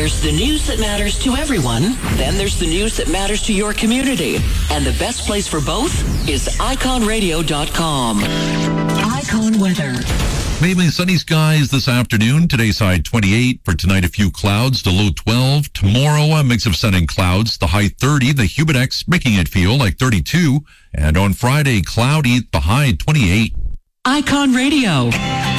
There's the news that matters to everyone. Then there's the news that matters to your community. And the best place for both is iconradio.com. Icon weather. Mainly sunny skies this afternoon. Today's high 28. For tonight, a few clouds, the low 12. Tomorrow, a mix of sun and clouds, the high 30. The Humidex making it feel like 32. And on Friday, cloudy, the high 28. Icon Radio.